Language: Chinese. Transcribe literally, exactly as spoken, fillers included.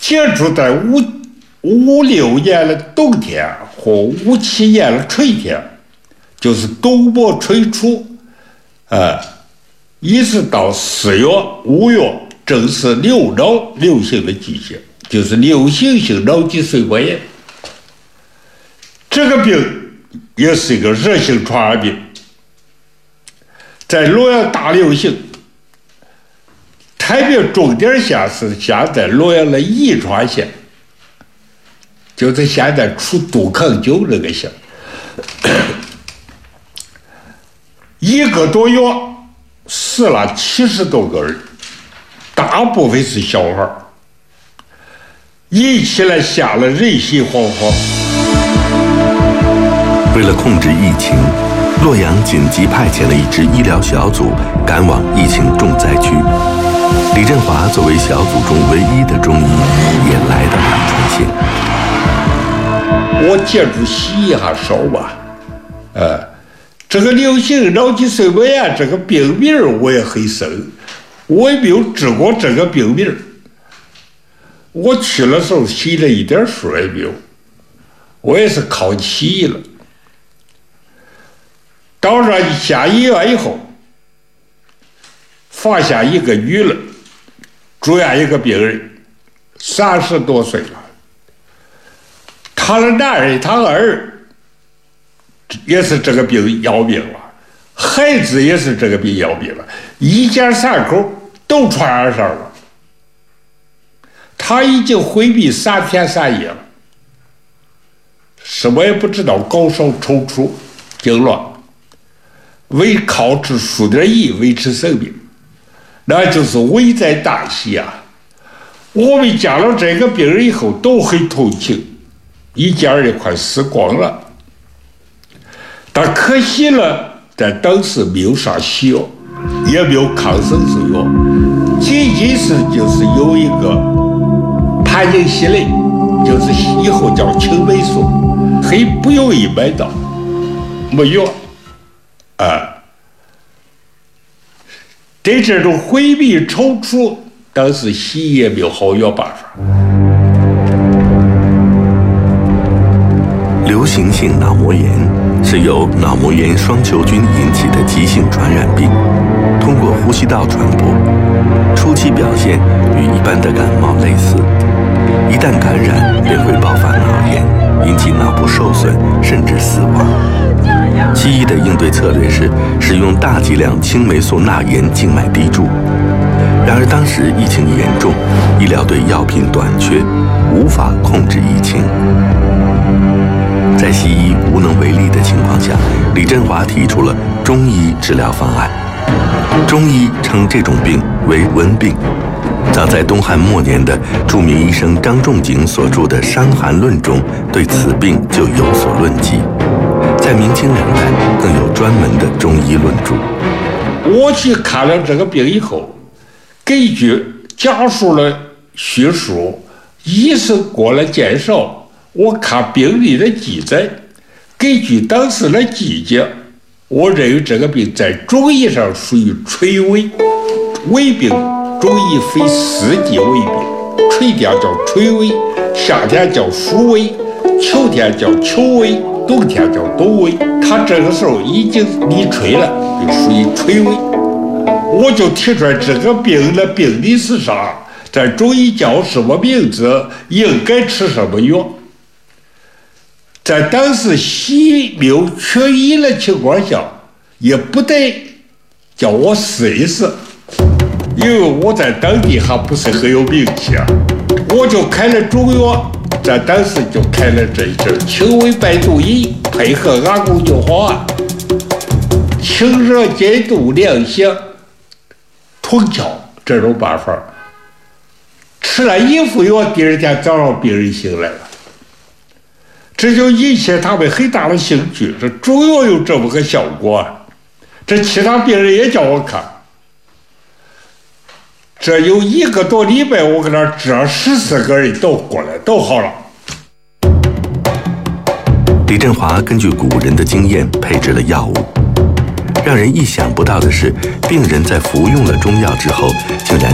建筑在五五六年的冬天和五七年的春天，就是冬末春初，呃，一直到四月、五月，正是流脑流行的季节，就是流行性脑脊髓膜炎。这个病也是一个热性传染病，在洛阳大流行。太平重点县是现在洛阳的宜川县，就是现在出杜康酒这个县。一个多月死了七十多个人，大部分是小孩，引起了县了人心惶惶。 为了控制疫情，洛阳紧急派遣了一支医疗小组赶往疫情重灾区。李振华作为小组中唯一的中医，也来到了宜川县。 我借助洗一下手吧，呃，这个流行脑脊髓膜炎这个病名我也很深，我也没有治过这个病名。我去的时候心里一点数也没有，我也是靠起义了。到上下医院以后，发现一个女的住院一个病人，三十多岁了，他的男人他儿也是这个病要命了，孩子也是这个病要命了，一家三口都传染上了。他已经昏迷三天三夜了，什么也不知道，高烧抽搐痉挛，为靠吃输点液维持生命，那就是危在旦夕啊！我们见了这个病人以后都很同情，一家人快死光了。但可惜了，在当时没有上西药，也没有抗生素药，仅仅是就是有一个盘尼西林，就是以后叫青霉素，很不容易买到，没药啊。对这种昏迷抽搐，当时西医也没有好药办法。 流行性脑膜炎是由脑膜炎双球菌引起的急性传染病，通过呼吸道传播，初期表现与一般的感冒类似，一旦感染便会爆发脑炎，引起脑部受损甚至死亡。西医的应对策略是使用大剂量青霉素钠盐静脉滴注。然而当时疫情严重，医疗队药品短缺，无法控制疫情。在西医无能为力的情况下，李振华提出了中医治疗方案。中医称这种病为温病。早在东汉末年的著名医生张仲景所著的《伤寒论》中，对此病就有所论及。在明清两代更有专门的中医论著。 我去看了这个病以后，根据讲述了叙述，医生过了介绍，我看病历的记载，根据当时的季节，我认为这个病在中医上属于春瘟瘟病。中医分四季为病，春天叫春瘟，夏天叫暑瘟，秋天叫秋瘟，冬天叫冬瘟。他这个时候已经立春了，就属于春瘟。我就提出来这个病的病理是啥，在中医叫什么名字，应该吃什么药。在当时西医没有缺医的情况下，也不得叫我试一试。因为我在当地还不是很有名气啊，我就开了中药，在当时就开了这一支清瘟百毒饮，配合阿公牛黄胺，清热解毒、凉血、通窍这种办法。吃了一副药，第二天早上病人醒来了，这就引起他们很大的兴趣。这中药有这么个效果啊，这其他病人也叫我看。这有一个多礼拜，我给他治了十四个人都过来，都好了。 李振华根据古人的经验配置了药物，让人意想不到的是，病人在服用了中药之后，竟然